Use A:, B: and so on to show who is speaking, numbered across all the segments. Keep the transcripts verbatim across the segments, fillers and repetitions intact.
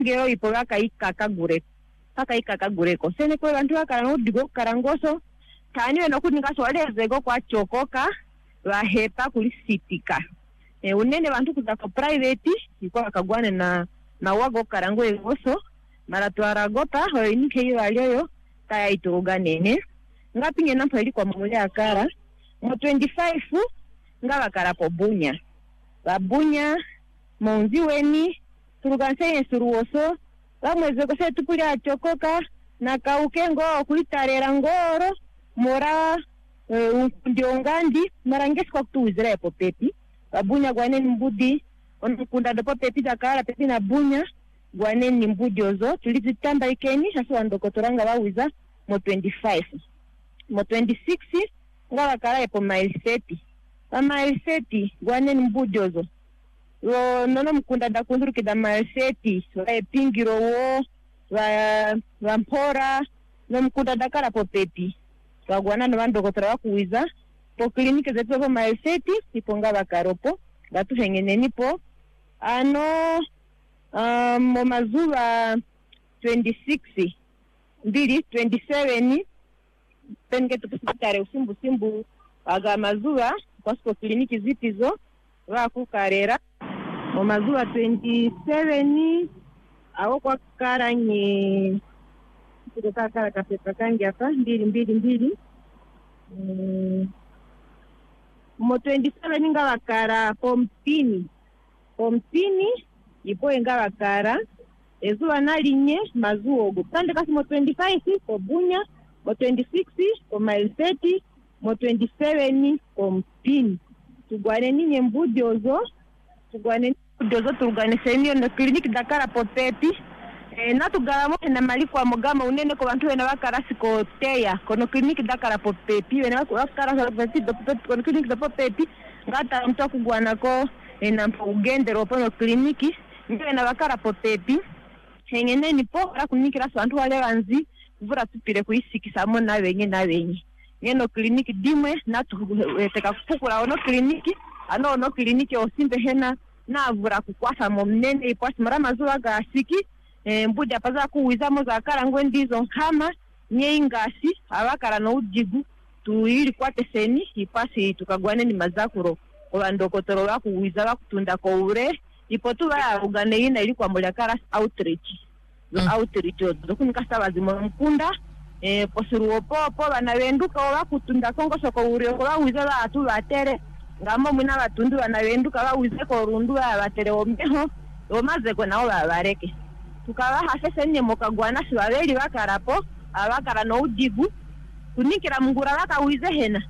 A: ngero ipo bakaika kagure bakaika kagure ko sene ko bantu bakara no digo karangoso tani weno kuninga swaleze go kwa chokoka bahepa kulisitika e unene bantu kutaka private iko bakagwane na na wago karango egoso mara twaragota hoini keyo alioyo kaya itoga nene ngapinye nampo ili kwa mamule akara mo twenty-five ngaba kara po bunya babunya monzi weni turuganse suruoso bamweze ko se tupuli achokoka na kaukengo kulitarera ngoro mora ndio ngandi marangeshi kwa kutuzira po pepi babunya gwane mbudi onukunda dopo pepi dakara pepi na bunya gwane ni mbudi ozo tulizitamba ikeni hasa wandokotoranga bawiza mo twenty-five mo twenty-six ngala kara epo mile thirty pa mile thirty gwane ni mbudi ozo lo nono mkunda dakunduru kida mile thirty wa epingiro wo wa wa mpora no mkunda dakara po pepi wagwana no bandokotora bakuwiza po klinike zetu po mile thirty iponga bakaropo batu hengene nipo ano um mo mazuba twenty-six mbili twenty-seven penge tukutare usimbu simbu aga mazuba kwa spo kliniki zitizo bakukarera mo mazuba twenty-seven aho kwa karanye kutoka kara kapepa kangi hapa mbili mbili mbili mm. mo twenty-seven ngaba kara pompini pompini ipo ngaba kara ezuwa nalinye mazuogo kande kasi mo twenty-five po bunya mo twenty-six po mile thirty mo twenty-seven pompini tugwane ninye mbudi ozo tugwane mbudi ozo tugwane senyo no kliniki dakara po pepi e na tugalamo na maliku wa mogama unene ko bantu bena bakarasi ko teya kono kliniki dakara po pepi bena bakara ko pepi do pepi kono kliniki do pepi ngata mtu kugwana ko ena ugende ropo no kliniki bena bakara po pepi hengene ni po ra kliniki ra bantu wale banzi vura tupire kuisikisa mo na benye na benye ngeno kliniki dimwe na tuteka kukura ono kliniki ano ono kliniki osimbe hena na vura kukwasa mo mnene ipasi mara mazuwa gasiki e, mbudi apaza kuwizamo za kara ngwendizo nkama nye ingasi abakara no ujigu tuili kwate seni ipasi tukagwane ni mazakuro obandokotoro bakuwiza bakutunda ko ure ipotu ba ugane ina ili kwa mulakara outreach mm. outreach dokunika sabazi mo mkunda e posiruo popo bana benduka bakutunda kongo soko ure ko bawiza batu batere ngamo mwina batundu bana benduka bawize ko rundu batere ombeho omaze ko nawo babareke tukaba hase senye mokagwana sibabeli bakarapo abakara no udigu kunikira mungura bakawize hena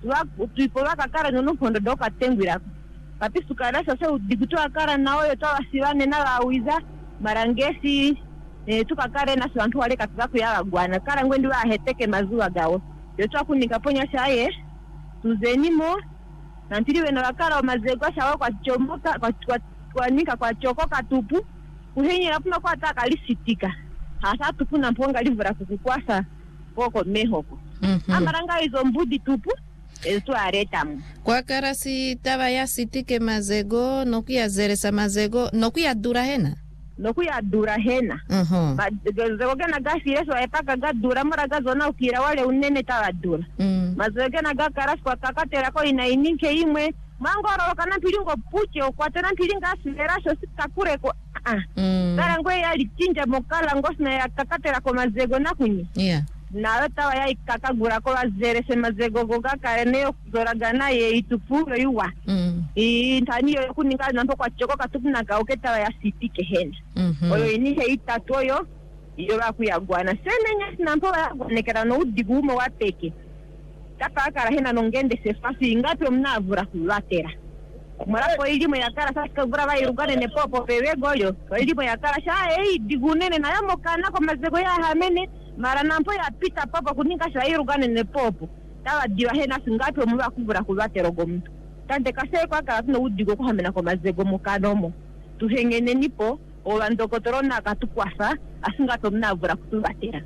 A: tuipo bakakara no kondo doka tengwira papi sukara sasa udigu to akara nawo yo tawasibane na bawiza marangesi e tukakare na santu wale katika kuyagwana kara ngwendi baheteke mazuwa gawo yo twakunika ponya shaye tuzenimo nantiriwe na bakara mazegwa shawo kwa chomoka kwa kwa, kwa nika kwa chokoka tupu uhenyera puna kwa taka lisitika hasa tupuna mponga livura kukukwasa koko mehoko mm-hmm. amaranga hizo mbudi tupu ezo aretamu
B: kwa karasi taba ya sitike mazego nokuya zeresa mazego nokuya dura hena
A: nokuya dura hena
B: mhm
A: mazego gana gasi yeso epaka gadura mara gazona ukira wale unene tawa dura mm. mazego gana gakarasi kwa kakatera ko inaininke imwe mangoro kana pilingo puche kwa tena pilinga asileraso sitakure ko ah mm. Kara ngwe yali chinja mokala ngosna ya kakatera ko mazego nakunyi
B: yeah
A: na tawa ya ikakagura ko bazerese mazego goga kareneyo kuzoragana ye itupuro yuwa mm. i ntaniyo kuninga nanto kwa choko katupuna ka oketa ya sitike hena mm-hmm. oyo ini he itatoyo iyo bakuyagwana senenya sinampo yagwanekera no udigumo wateke kaka kara hena nongende sefasi ngapi omnavura kulatera marapo ilimo yakara sasa gura bayirugane ne popo pewe goyo ilimo yakara sha ei digunene na yamokana ko mazego ya hamene mara nampo ya pita papa kuninga sha yirugane ne popo tawa diwa hena singapi omuba kuvura kulatera gomuntu tande kase kwa kara no udigo ko hamena ko mazego mukanomo tuhengene nipo obandokotorona katukwasa asingato mnavura kutulatera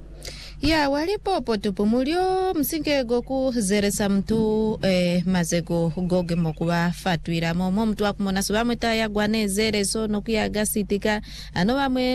B: ya walipo potupu mulio msingego kuzeresa mtu eh, mazego goge mokuba fatuira momo mtu akumona subamwe ta yagwane zereso nokuya gasitika ano bamwe